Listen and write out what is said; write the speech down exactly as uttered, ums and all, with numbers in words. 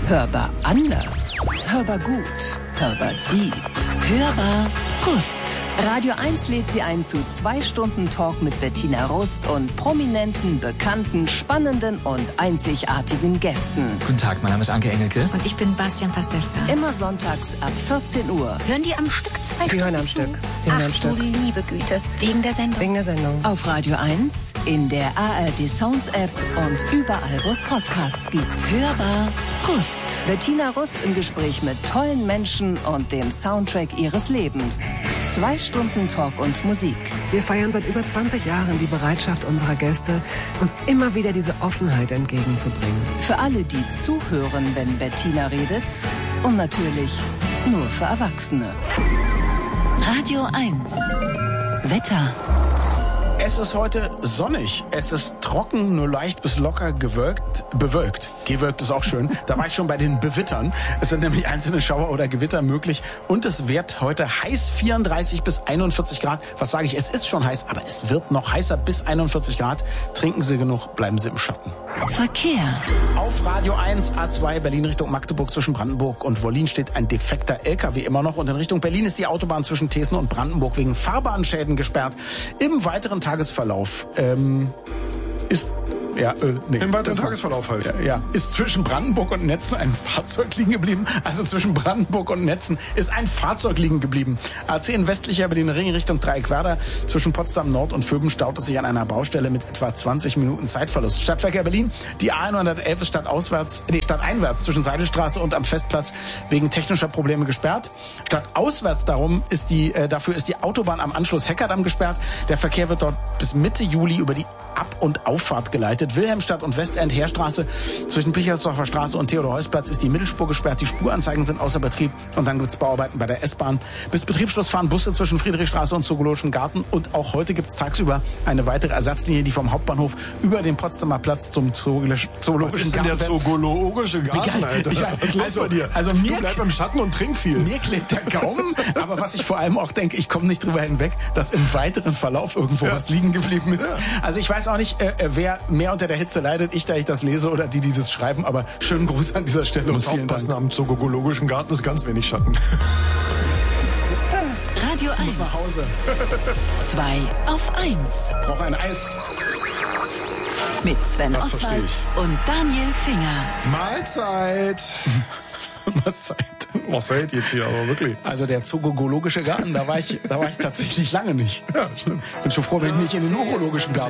Hörbar anders. Hörbar gut. Hörbar deep. Hörbar Rust. Radio eins lädt Sie ein zu zwei Stunden Talk mit Bettina Rust und prominenten, bekannten, spannenden und einzigartigen Gästen. Guten Tag, mein Name ist Anke Engelke. Und ich bin Bastian Pastewka. Immer sonntags ab vierzehn Uhr. Hören die am Stück zwei Wir hören am Stunden Stück. zu? Wir hören Ach am du Stück. liebe Güte. Wegen der Sendung. Wegen der Sendung. Auf Radio eins, in der A R D Sounds App und überall, wo es Podcasts gibt. Hörbar Rust. Bettina Rust im Gespräch mit tollen Menschen und dem Soundtrack ihres Lebens. Zwei Stunden Talk und Musik. Wir feiern seit über zwanzig Jahren die Bereitschaft unserer Gäste, uns immer wieder diese Offenheit entgegenzubringen. Für alle, die zuhören, wenn Bettina redet. Und natürlich nur für Erwachsene. Radio eins. Wetter. Es ist heute sonnig, es ist trocken, nur leicht bis locker gewölkt, bewölkt. Gewölkt ist auch schön. Da war ich schon bei den Bewittern. Es sind nämlich einzelne Schauer oder Gewitter möglich und es wird heute heiß, vierunddreißig bis einundvierzig Grad. Was sage ich, es ist schon heiß, aber es wird noch heißer bis einundvierzig Grad. Trinken Sie genug, bleiben Sie im Schatten. Verkehr. Auf Radio eins, A zwei, Berlin Richtung Magdeburg zwischen Brandenburg und Wollin steht ein defekter L K W immer noch. Und in Richtung Berlin ist die Autobahn zwischen Thesen und Brandenburg wegen Fahrbahnschäden gesperrt. Im weiteren Tagesverlauf ähm, ist... Ja, äh, nee. Im weiteren Tagesverlauf halt. Ja, ja, ist zwischen Brandenburg und Netzen ein Fahrzeug liegen geblieben. Also zwischen Brandenburg und Netzen ist ein Fahrzeug liegen geblieben. A zehn westlicher Berlin Ring Richtung Dreieckwerder. Zwischen Potsdam Nord und Vöben staut es sich an einer Baustelle mit etwa zwanzig Minuten Zeitverlust. Stadtverkehr Berlin, die A hundertelf ist stadtauswärts, nee, stadteinwärts zwischen Seidelstraße und am Festplatz wegen technischer Probleme gesperrt. Stadtauswärts darum ist die, äh, dafür ist die Autobahn am Anschluss Heckerdamm gesperrt. Der Verkehr wird dort bis Mitte Juli über die Ab- und Auffahrt geleitet. Wilhelmstadt und Westend Heerstraße zwischen Pichersdorfer Straße und Theodor-Heuss-Platz ist die Mittelspur gesperrt. Die Spuranzeigen sind außer Betrieb und dann gibt es Bauarbeiten bei der S-Bahn. Bis Betriebsschluss fahren Busse zwischen Friedrichstraße und Zoologischen Garten und auch heute gibt es tagsüber eine weitere Ersatzlinie, die vom Hauptbahnhof über den Potsdamer Platz zum Zoologischen Garten. Was ist denn der zoologische Garten, Alter? Ich, Was ist los also, bei dir? Also mir, du bleib im Schatten und trink viel. Mir klebt der Gaumen, aber was ich vor allem auch denke, ich komme nicht drüber hinweg, dass im weiteren Verlauf irgendwo Ja. was liegen geblieben ist. Ja. Also ich weiß auch nicht, äh, wer mehr unter der Hitze leidet, ich, da ich das lese oder die, die das schreiben, aber schönen Gruß an dieser Stelle Du und musst vielen aufpassen, Dank. am zoologischen Garten ist ganz wenig Schatten. Radio Ich muss eins. nach Hause. zwei auf eins. Brauche ein Eis. Mit Sven Das verstehe Oswald ich. und Daniel Finger. Mahlzeit. Was Zeit. Was seid jetzt hier, aber wirklich? Also der zoologische Garten, da war ich, da war ich tatsächlich lange nicht. Ja, stimmt. Bin schon froh, wenn ich nicht in den urologischen Garten